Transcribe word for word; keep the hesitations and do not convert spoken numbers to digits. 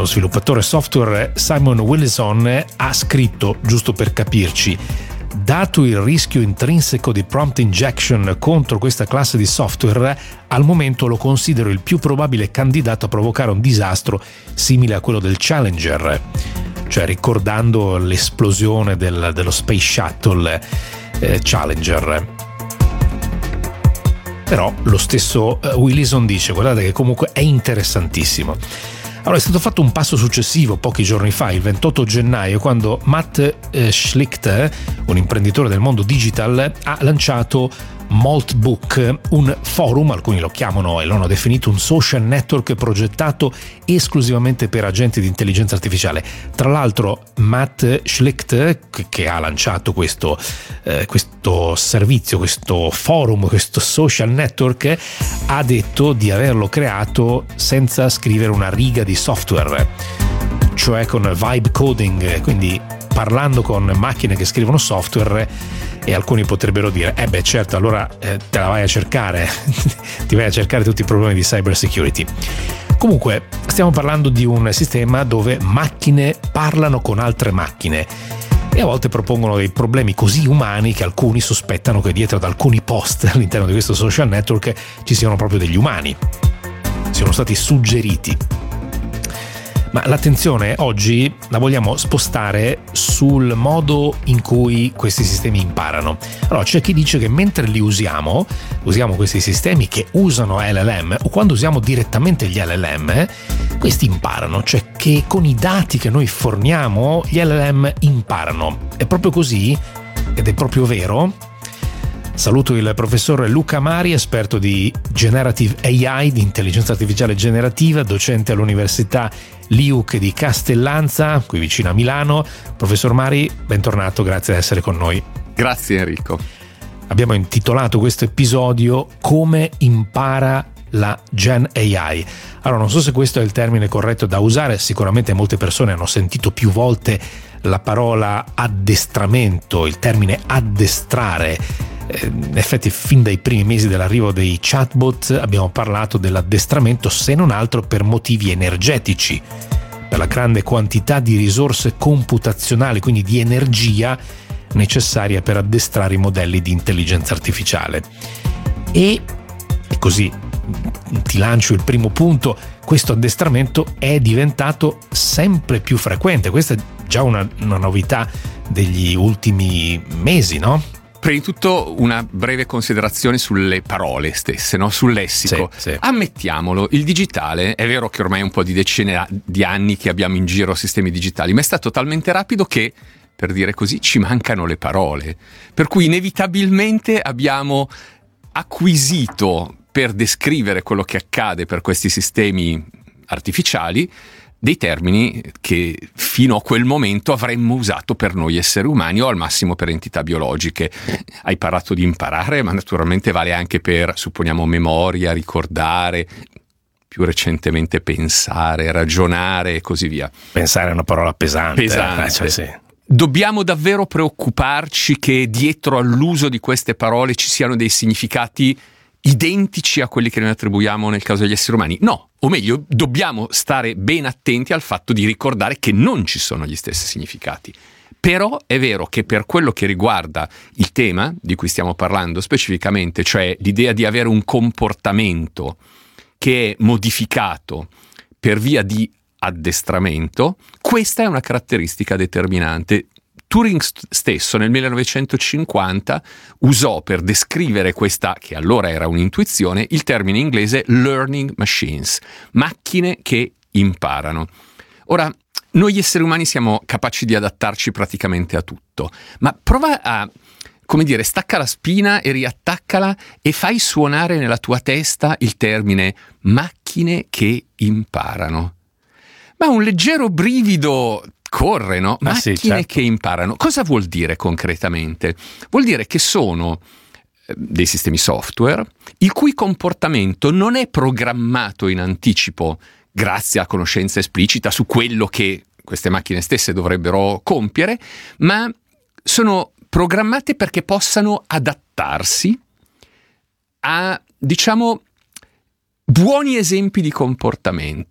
lo sviluppatore software Simon Willison ha scritto, giusto per capirci: dato il rischio intrinseco di prompt injection contro questa classe di software, al momento lo considero il più probabile candidato a provocare un disastro simile a quello del Challenger, cioè ricordando l'esplosione del, dello Space Shuttle eh, Challenger. Però lo stesso uh, Willison dice: guardate che comunque è interessantissimo. Allora, è stato fatto un passo successivo pochi giorni fa, il ventotto gennaio, quando Matt eh, Schlichter, un imprenditore del mondo digital, ha lanciato Maltbook, un forum, alcuni lo chiamano e lo hanno definito un social network progettato esclusivamente per agenti di intelligenza artificiale. Tra l'altro Matt Schlichter, che ha lanciato questo, eh, questo servizio, questo forum, questo social network, ha detto di averlo creato senza scrivere una riga di software, cioè con vibe coding, quindi parlando con macchine che scrivono software. E alcuni potrebbero dire: eh beh, certo, allora eh, te la vai a cercare, ti vai a cercare tutti i problemi di cyber security. Comunque, stiamo parlando di un sistema dove macchine parlano con altre macchine e a volte propongono dei problemi così umani che alcuni sospettano che dietro ad alcuni post all'interno di questo social network ci siano proprio degli umani, siano stati suggeriti. Ma l'attenzione oggi la vogliamo spostare sul modo in cui questi sistemi imparano. Allora, c'è chi dice che mentre li usiamo, usiamo questi sistemi che usano L L M, o quando usiamo direttamente gli L L M, questi imparano, cioè che con i dati che noi forniamo gli L L M imparano. È proprio così? Ed è proprio vero? Saluto il professor Luca Mari, esperto di Generative A I, di intelligenza artificiale generativa, docente all'Università L I U C di Castellanza, qui vicino a Milano. Professor Mari, bentornato, grazie di essere con noi. Grazie Enrico. Abbiamo intitolato questo episodio Come impara la Gen A I. Allora, non so se questo è il termine corretto da usare, sicuramente molte persone hanno sentito più volte la parola addestramento, il termine addestrare. In effetti, fin dai primi mesi dell'arrivo dei chatbot abbiamo parlato dell'addestramento, se non altro per motivi energetici, per la grande quantità di risorse computazionali, quindi di energia necessaria per addestrare i modelli di intelligenza artificiale. E, e così ti lancio il primo punto: questo addestramento è diventato sempre più frequente. Questa è già una, una novità degli ultimi mesi, no? Prima di tutto una breve considerazione sulle parole stesse, no? Sul lessico. Sì, sì. Ammettiamolo, il digitale, è vero che ormai è un po' di decine di anni che abbiamo in giro sistemi digitali, ma è stato talmente rapido che, per dire così, ci mancano le parole. Per cui inevitabilmente abbiamo acquisito, per descrivere quello che accade per questi sistemi artificiali, dei termini che fino a quel momento avremmo usato per noi esseri umani o al massimo per entità biologiche. Hai parlato di imparare, ma naturalmente vale anche per, supponiamo, memoria, ricordare, più recentemente pensare, ragionare e così via. Pensare è una parola pesante. Pesante. Eh, cioè, sì. Dobbiamo davvero preoccuparci che dietro all'uso di queste parole ci siano dei significati identici a quelli che noi attribuiamo nel caso degli esseri umani? No, o meglio, dobbiamo stare ben attenti al fatto di ricordare che non ci sono gli stessi significati. Però è vero che per quello che riguarda il tema di cui stiamo parlando specificamente, cioè l'idea di avere un comportamento che è modificato per via di addestramento, questa è una caratteristica determinante. Turing stesso nel millenovecentocinquanta usò per descrivere questa, che allora era un'intuizione, il termine inglese learning machines, macchine che imparano. Ora, noi esseri umani siamo capaci di adattarci praticamente a tutto, ma prova a, come dire, stacca la spina e riattaccala e fai suonare nella tua testa il termine macchine che imparano. Ma un leggero brivido corre, no? Ma Macchine sì, certo. che imparano. Cosa vuol dire concretamente? Vuol dire che sono eh, dei sistemi software il cui comportamento non è programmato in anticipo grazie a conoscenza esplicita su quello che queste macchine stesse dovrebbero compiere, ma sono programmate perché possano adattarsi a, diciamo, buoni esempi di comportamento.